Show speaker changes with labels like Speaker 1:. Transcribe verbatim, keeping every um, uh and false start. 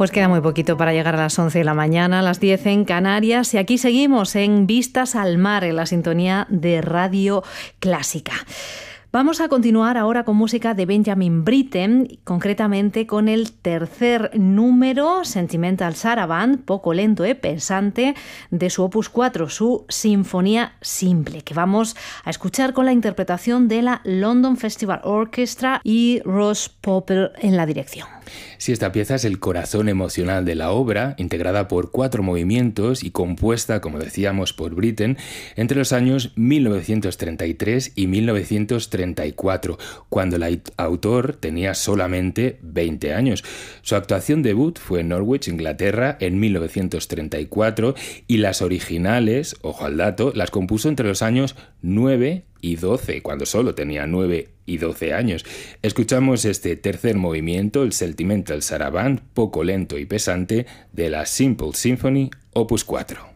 Speaker 1: Pues queda muy poquito para llegar a las once de la mañana, a las diez en Canarias, y aquí seguimos en Vistas al Mar, en la sintonía de Radio Clásica. Vamos a continuar ahora con música de Benjamin Britten, concretamente con el tercer número, Sentimental Saraband, poco lento y pesante, de su opus cuatro, su Sinfonía Simple, que vamos a escuchar con la interpretación de la London Festival Orchestra y Ross Popper en la dirección.
Speaker 2: Sí, esta pieza es el corazón emocional de la obra, integrada por cuatro movimientos y compuesta, como decíamos, por Britten entre los años mil novecientos treinta y tres y mil novecientos treinta y cuatro, cuando el autor tenía solamente veinte años. Su actuación debut fue en Norwich, Inglaterra, en mil novecientos treinta y cuatro, y las originales, ojo al dato, las compuso entre los años nueve y doce, cuando solo tenía nueve y doce años. Escuchamos este tercer movimiento, el Sentimental Saraband, poco lento y pesante, de la Simple Symphony, opus cuatro.